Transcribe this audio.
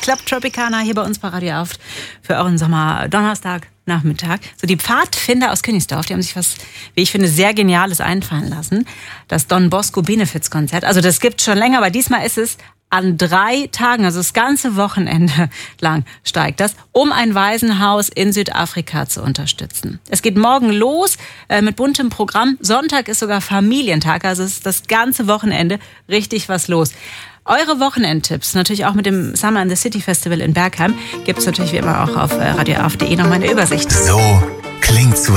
Club Tropicana hier bei uns bei Radio Aft für euren Sommer-Donnerstag-Nachmittag. So, die Pfadfinder aus Königsdorf, die haben sich was, wie ich finde, sehr Geniales einfallen lassen. Das Don Bosco Benefizkonzert. Also das gibt's schon länger, aber diesmal ist es an 3 Tagen, also das ganze Wochenende lang steigt das, um ein Waisenhaus in Südafrika zu unterstützen. Es geht morgen los mit buntem Programm. Sonntag ist sogar Familientag, also es ist das ganze Wochenende richtig was los. Eure Wochenendtipps, natürlich auch mit dem Summer in the City Festival in Bergheim, gibt es natürlich wie immer auch auf radioaf.de nochmal eine Übersicht. So klingt